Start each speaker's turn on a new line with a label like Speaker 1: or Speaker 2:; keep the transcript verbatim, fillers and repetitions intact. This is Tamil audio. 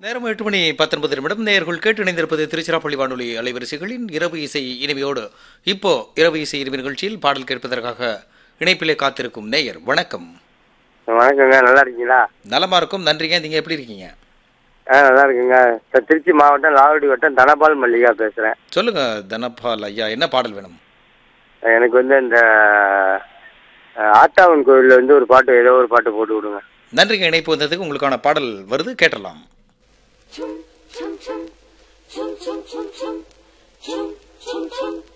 Speaker 1: நேரம் எட்டு மணி பத்தொன்பது நிமிடம். நேயர்கள் கேட்டு இணைந்திருப்பது திருச்சிராப்பள்ளி வானொலி அலைவரிசைகளின் இரவு இசை இனிமையோடு. இப்போ இரவு இசை இனிமை நிகழ்ச்சியில் பாடல் கேட்பதற்காக இணைப்பிலே காத்திருக்கும் நேயர் வணக்கம்.
Speaker 2: வணக்கங்க, நல்லா இருக்கீங்களா?
Speaker 1: நலமா இருக்கும், நன்றிங்க. நீங்க எப்படி இருக்கீங்க?
Speaker 2: ஆ, நல்லா இருக்குங்க. திருச்சி மாவட்டம் லாவடி வட்டம் தனபால் மல்லிகா பேசுறேன்.
Speaker 1: சொல்லுங்க தனபால் ஐயா, என்ன பாடல் வேணும்? எனக்கு
Speaker 2: வந்து இந்த ஆத்தாவன் கோயில்ல வந்து ஒரு பாட்டு, ஏதோ ஒரு பாட்டு போட்டு விடுங்க.
Speaker 1: நன்றிங்க. இணைப்பு வந்ததுக்கு உங்களுக்கான பாடல் வருது, கேட்டலாம். Chum chum chum chum chum chum chum chum chum chum chum